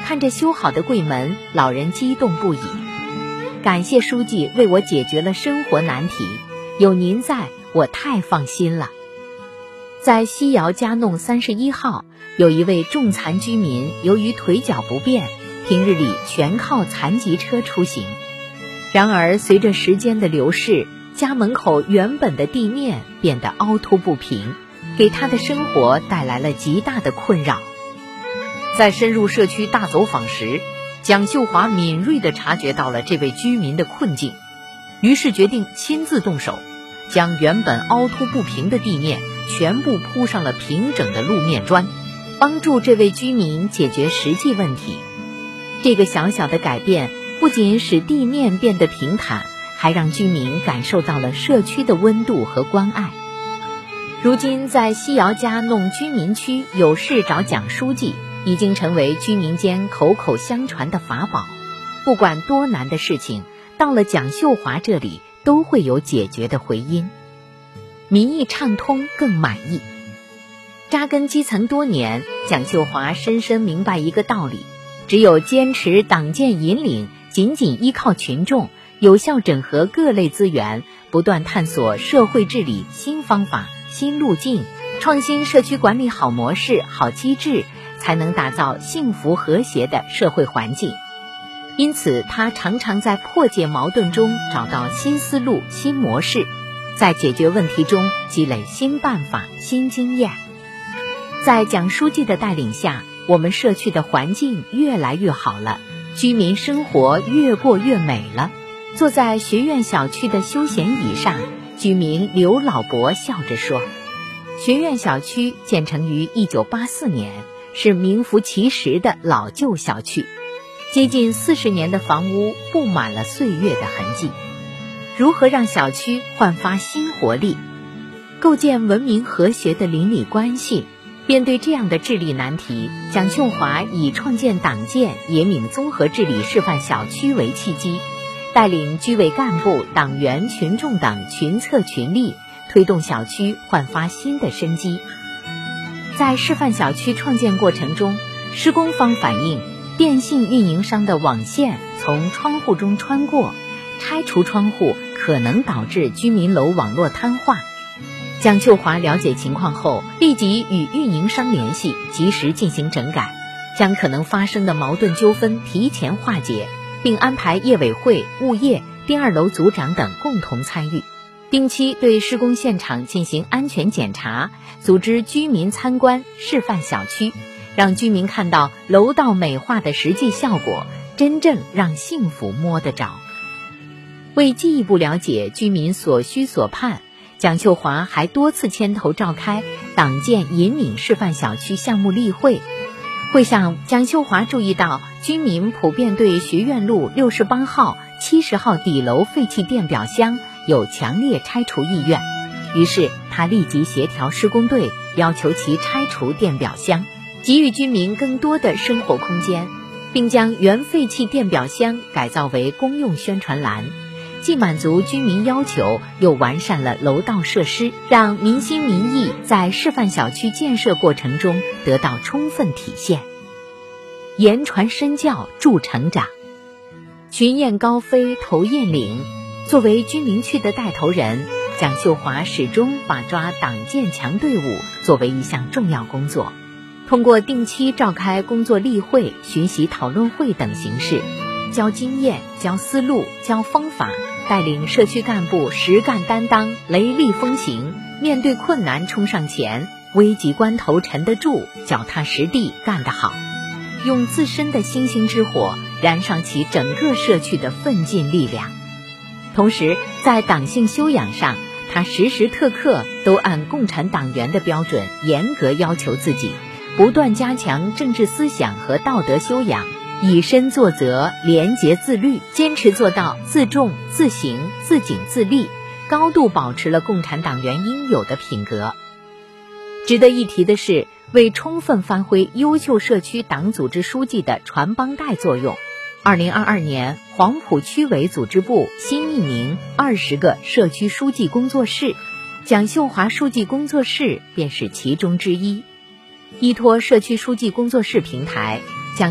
看着修好的柜门，老人激动不已。感谢书记为我解决了生活难题，有您在，我太放心了。在西窑家弄31号，有一位重残居民，由于腿脚不便，平日里全靠残疾车出行。然而随着时间的流逝，家门口原本的地面变得凹凸不平，给他的生活带来了极大的困扰。在深入社区大走访时，蒋秀华敏锐地察觉到了这位居民的困境，于是决定亲自动手，将原本凹凸不平的地面全部铺上了平整的路面砖，帮助这位居民解决实际问题。这个小小的改变不仅使地面变得平坦，还让居民感受到了社区的温度和关爱。如今在西窑家弄居民区有事找蒋书记已经成为居民间口口相传的法宝，不管多难的事情，到了蒋秀华这里都会有解决的回音，民意畅通更满意。扎根基层多年，蒋秀华深深明白一个道理，只有坚持党建引领，紧紧依靠群众，有效整合各类资源，不断探索社会治理新方法、新路径，创新社区管理好模式、好机制，才能打造幸福和谐的社会环境。因此他常常在破解矛盾中找到新思路、新模式，在解决问题中积累新办法、新经验。在蒋书记的带领下，我们社区的环境越来越好了，居民生活越过越美了。坐在学院小区的休闲椅上，居民刘老伯笑着说，学院小区建成于1984年，是名副其实的老旧小区，接近40年的房屋布满了岁月的痕迹。如何让小区焕发新活力，构建文明和谐的邻里关系？面对这样的治理难题，蒋秀华以创建党建野闽综合治理示范小区为契机，带领居委干部、党员、群众等群策群力，推动小区焕发新的生机。在示范小区创建过程中，施工方反映电信运营商的网线从窗户中穿过，拆除窗户可能导致居民楼网络瘫痪。蒋秀华了解情况后，立即与运营商联系，及时进行整改，将可能发生的矛盾纠纷提前化解，并安排业委会、物业、第二楼组长等共同参与，定期对施工现场进行安全检查，组织居民参观示范小区，让居民看到楼道美化的实际效果，真正让幸福摸得着。为进一步了解居民所需所盼，蒋秀华还多次牵头召开党建引领示范小区项目例会。会上，蒋秀华注意到居民普遍对学院路68号、70号底楼废弃电表箱有强烈拆除意愿，于是他立即协调施工队，要求其拆除电表箱，给予居民更多的生活空间，并将原废弃电表箱改造为公用宣传栏，既满足居民要求，又完善了楼道设施，让民心民意在示范小区建设过程中得到充分体现。言传身教助成长，群雁高飞头雁领。作为居民区的带头人，蒋秀华始终把抓党建强队伍作为一项重要工作，通过定期召开工作例会、学习讨论会等形式，教经验、教思路、教方法，带领社区干部实干担当、雷厉风行，面对困难冲上前，危急关头沉得住，脚踏实地干得好，用自身的星星之火燃烧起整个社区的奋进力量。同时在党性修养上，他时时刻刻都按共产党员的标准严格要求自己，不断加强政治思想和道德修养，以身作则，廉洁自律，坚持做到自重、自省、自警自立，高度保持了共产党员应有的品格。值得一提的是，为充分发挥优秀社区党组织书记的传帮带作用，2022年黄埔区委组织部新命名20个社区书记工作室，蒋秀华书记工作室便是其中之一。依托社区书记工作室平台，